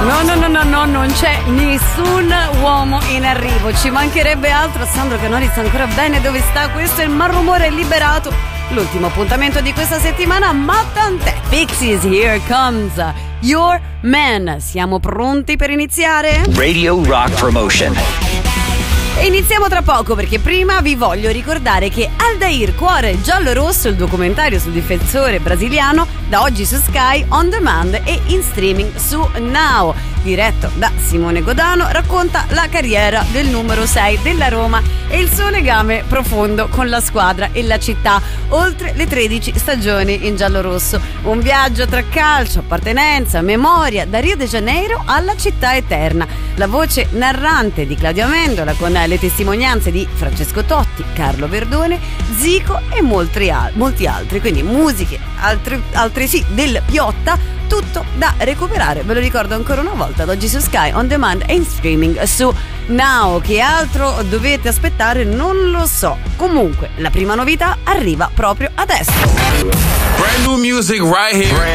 No, non c'è nessun uomo in arrivo, ci mancherebbe altro. Sandro Canoli sta ancora bene dove sta, questo è il Malrumore Liberato, l'ultimo appuntamento di questa settimana, ma tant'è. Pixies, Here Comes Your Man. Siamo pronti per iniziare? Radio Rock Promotion. E iniziamo tra poco, perché prima vi voglio ricordare che Aldair, Cuore giallo-rosso, il documentario sul difensore brasiliano, da oggi su Sky On Demand e in streaming su Now. Diretto da Simone Godano, racconta la carriera del numero 6 della Roma e il suo legame profondo con la squadra e la città, oltre le 13 stagioni in giallo-rosso. Un viaggio tra calcio, appartenenza, memoria, da Rio de Janeiro alla città eterna. La voce narrante di Claudio Amendola, con le testimonianze di Francesco Totti, Carlo Verdone, Zico e molti altri. Quindi musiche altresì del Piotta, tutto da recuperare, ve lo ricordo ancora una volta, ad oggi su Sky On Demand e in streaming su Now. Che altro dovete aspettare? Non lo so. Comunque la prima novità arriva proprio adesso. Brand new music right here.